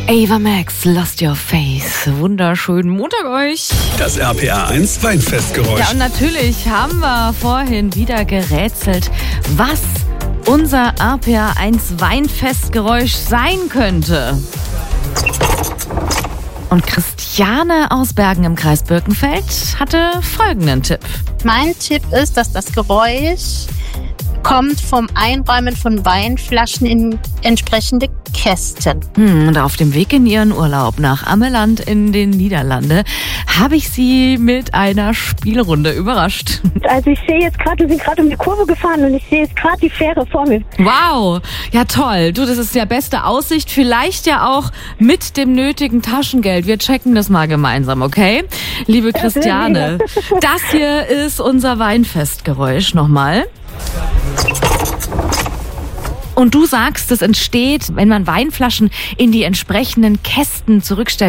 Ava Max, Lost Your Face. Wunderschönen Montag euch. Das RPA 1 Weinfestgeräusch. Ja, und natürlich haben wir vorhin wieder gerätselt, was unser RPA 1 Weinfestgeräusch sein könnte. Und Christiane aus Bergen im Kreis Birkenfeld hatte folgenden Tipp. Mein Tipp ist, dass das Geräusch kommt vom Einräumen von Weinflaschen in entsprechende Kästen. Und auf dem Weg in ihren Urlaub nach Ameland in den Niederlanden habe ich sie mit einer Spielrunde überrascht. Also ich sehe jetzt gerade, wir sind gerade um die Kurve gefahren und ich sehe jetzt gerade die Fähre vor mir. Wow, ja toll. Du, das ist ja beste Aussicht. Vielleicht ja auch mit dem nötigen Taschengeld. Wir checken das mal gemeinsam, okay? Liebe Christiane, das hier ist unser Weinfestgeräusch nochmal. Und du sagst, es entsteht, wenn man Weinflaschen in die entsprechenden Kästen zurückstellt.